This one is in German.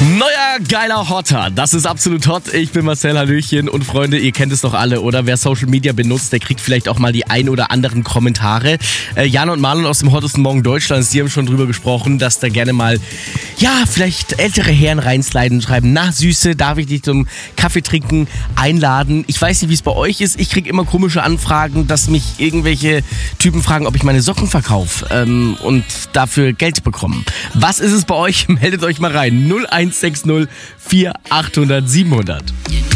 Neuer geiler Hotter, das ist absolut hot. Ich bin Marcel, Hallöchen und Freunde, ihr kennt es doch alle, oder? Wer Social Media benutzt, der kriegt vielleicht auch mal die ein oder anderen Kommentare. Jan und Marlon aus dem Hottesten Morgen Deutschlands, die haben schon drüber gesprochen, dass da gerne mal, vielleicht ältere Herren reinsliden und schreiben, na Süße, darf ich dich zum Kaffee trinken einladen? Ich weiß nicht, wie es bei euch ist, ich kriege immer komische Anfragen, dass mich irgendwelche Typen fragen, ob ich meine Socken verkaufe und dafür Geld bekomme. Was ist es bei euch? Meldet euch mal rein. 0160 4800 700.